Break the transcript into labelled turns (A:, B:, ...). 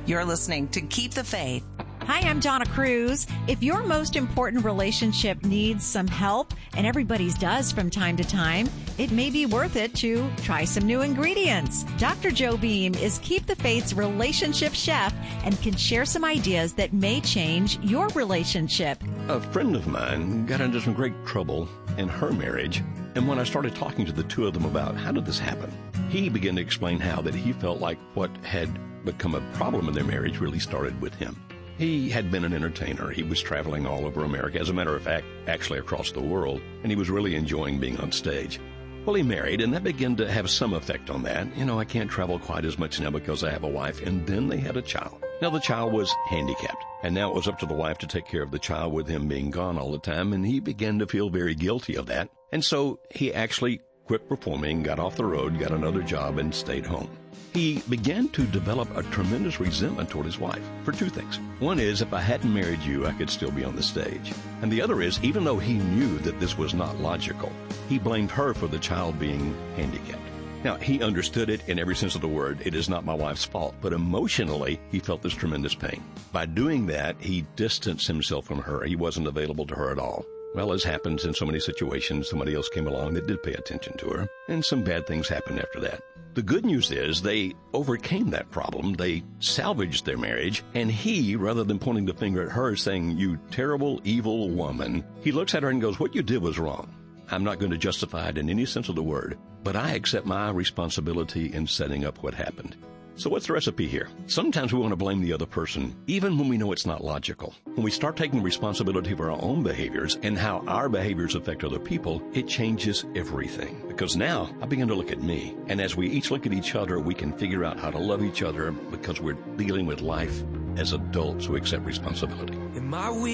A: You're listening to Keep the Faith.
B: Hi, I'm Donna Cruz. If your most important relationship needs some help, and everybody's does from time to time, it may be worth it to try some new ingredients. Dr. Joe Beam is Keep the Faith's relationship chef and can share some ideas that may change your relationship.
C: A friend of mine got into some great trouble in her marriage, and when I started talking to the two of them about how did this happen, he began to explain how that he felt like what had become a problem in their marriage really started with him. He had been an entertainer. He was traveling all over America, as a matter of fact, actually across the world, and he was really enjoying being on stage. Well, he married, and that began to have some effect on that. I can't travel quite as much now because I have a wife, and then they had a child. Now, the child was handicapped, and now it was up to the wife to take care of the child with him being gone all the time, and he began to feel very guilty of that. And so he actually quit performing, got off the road, got another job, and stayed home. He began to develop a tremendous resentment toward his wife for two things. One is, if I hadn't married you, I could still be on the stage. And the other is, even though he knew that this was not logical, he blamed her for the child being handicapped. Now, he understood it in every sense of the word. It is not my wife's fault. But emotionally, he felt this tremendous pain. By doing that, he distanced himself from her. He wasn't available to her at all. Well, as happens in so many situations, somebody else came along that did pay attention to her, and some bad things happened after that. The good news is they overcame that problem. They salvaged their marriage, and he, rather than pointing the finger at her saying, "You terrible, evil woman," he looks at her and goes, "What you did was wrong. I'm not going to justify it in any sense of the word, but I accept my responsibility in setting up what happened." So what's the recipe here? Sometimes we want to blame the other person, even when we know it's not logical. When we start taking responsibility for our own behaviors and how our behaviors affect other people, it changes everything. Because now I begin to look at me, and as we each look at each other, we can figure out how to love each other because we're dealing with life as adults who accept responsibility.
D: In my